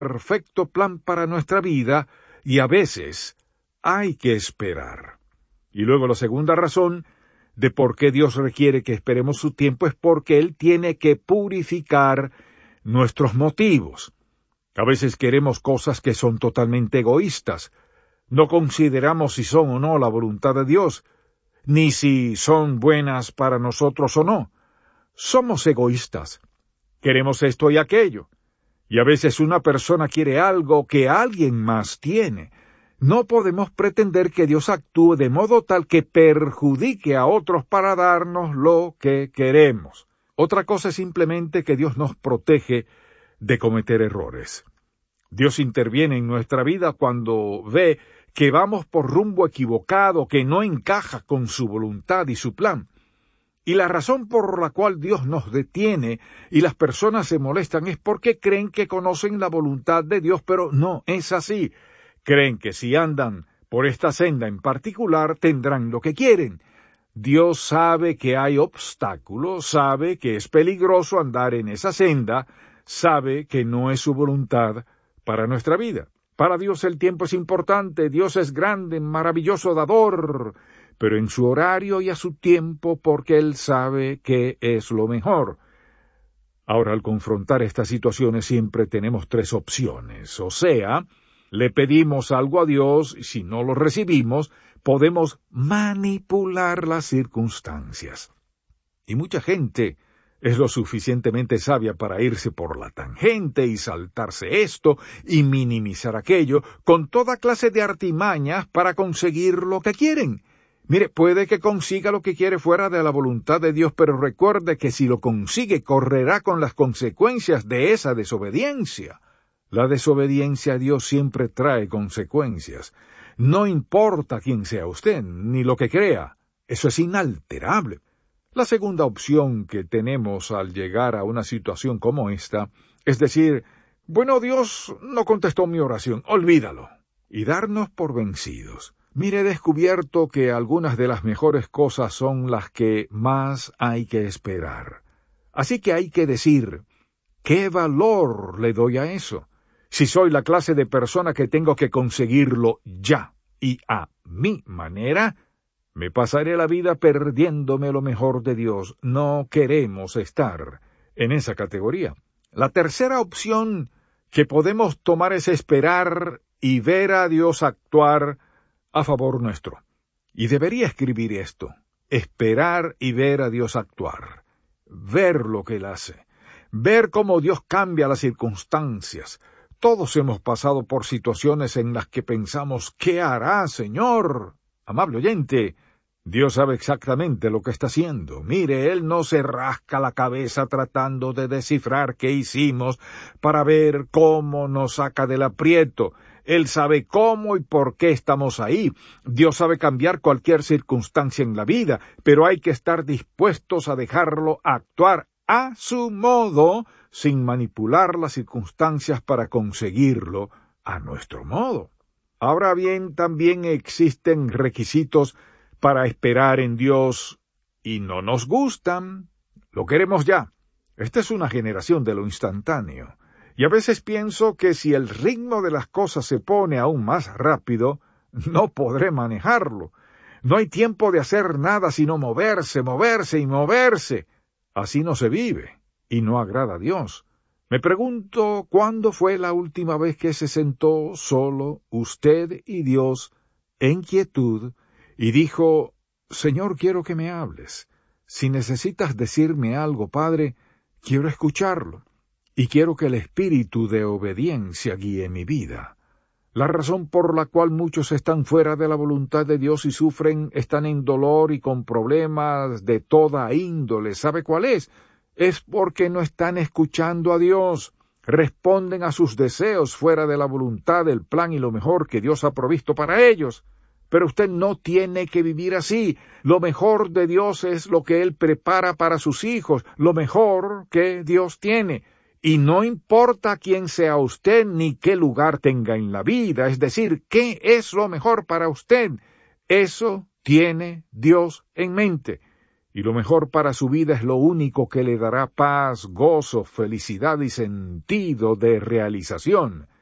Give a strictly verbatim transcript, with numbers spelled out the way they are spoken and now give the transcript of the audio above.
perfecto plan para nuestra vida y a veces hay que esperar. Y luego la segunda razón de por qué Dios requiere que esperemos su tiempo es porque Él tiene que purificar nuestros motivos. A veces queremos cosas que son totalmente egoístas. No consideramos si son o no la voluntad de Dios, ni si son buenas para nosotros o no. Somos egoístas. Queremos esto y aquello. Y a veces una persona quiere algo que alguien más tiene. No podemos pretender que Dios actúe de modo tal que perjudique a otros para darnos lo que queremos. Otra cosa es simplemente que Dios nos protege de cometer errores. Dios interviene en nuestra vida cuando ve que vamos por rumbo equivocado, que no encaja con su voluntad y su plan. Y la razón por la cual Dios nos detiene y las personas se molestan es porque creen que conocen la voluntad de Dios, pero no es así. Creen que si andan por esta senda en particular tendrán lo que quieren. Dios sabe que hay obstáculos, sabe que es peligroso andar en esa senda, sabe que no es su voluntad para nuestra vida. Para Dios el tiempo es importante, Dios es grande, maravilloso dador, pero en su horario y a su tiempo porque Él sabe que es lo mejor. Ahora, al confrontar estas situaciones siempre tenemos tres opciones, o sea, le pedimos algo a Dios y si no lo recibimos, podemos manipular las circunstancias. Y mucha gente es lo suficientemente sabia para irse por la tangente y saltarse esto y minimizar aquello con toda clase de artimañas para conseguir lo que quieren. Mire, puede que consiga lo que quiere fuera de la voluntad de Dios, pero recuerde que si lo consigue, correrá con las consecuencias de esa desobediencia. La desobediencia a Dios siempre trae consecuencias. No importa quién sea usted, ni lo que crea. Eso es inalterable. La segunda opción que tenemos al llegar a una situación como esta es decir, bueno, Dios no contestó mi oración, olvídalo, y darnos por vencidos. Mire, he descubierto que algunas de las mejores cosas son las que más hay que esperar. Así que hay que decir, ¿qué valor le doy a eso? Si soy la clase de persona que tengo que conseguirlo ya y a mi manera, me pasaré la vida perdiéndome lo mejor de Dios. No queremos estar en esa categoría. La tercera opción que podemos tomar es esperar y ver a Dios actuar a favor nuestro. Y debería escribir esto, esperar y ver a Dios actuar, ver lo que Él hace, ver cómo Dios cambia las circunstancias. Todos hemos pasado por situaciones en las que pensamos, ¿qué hará, Señor? Amable oyente, Dios sabe exactamente lo que está haciendo. Mire, Él no se rasca la cabeza tratando de descifrar qué hicimos para ver cómo nos saca del aprieto. Él sabe cómo y por qué estamos ahí. Dios sabe cambiar cualquier circunstancia en la vida, pero hay que estar dispuestos a dejarlo actuar a su modo, sin manipular las circunstancias para conseguirlo a nuestro modo. Ahora bien, también existen requisitos para esperar en Dios y no nos gustan. Lo queremos ya. Esta es una generación de lo instantáneo. Y a veces pienso que si el ritmo de las cosas se pone aún más rápido, no podré manejarlo. No hay tiempo de hacer nada sino moverse, moverse y moverse. Así no se vive y no agrada a Dios. Me pregunto cuándo fue la última vez que se sentó solo usted y Dios en quietud y dijo, Señor, quiero que me hables. Si necesitas decirme algo, Padre, quiero escucharlo. Y quiero que el espíritu de obediencia guíe mi vida. La razón por la cual muchos están fuera de la voluntad de Dios y sufren, están en dolor y con problemas de toda índole. ¿Sabe cuál es? Es porque no están escuchando a Dios. Responden a sus deseos fuera de la voluntad, el plan y lo mejor que Dios ha provisto para ellos. Pero usted no tiene que vivir así. Lo mejor de Dios es lo que Él prepara para sus hijos, lo mejor que Dios tiene. Y no importa quién sea usted ni qué lugar tenga en la vida, es decir, qué es lo mejor para usted. Eso tiene Dios en mente. y lo mejor para su vida es lo único que le dará paz, gozo, felicidad y sentido de realización.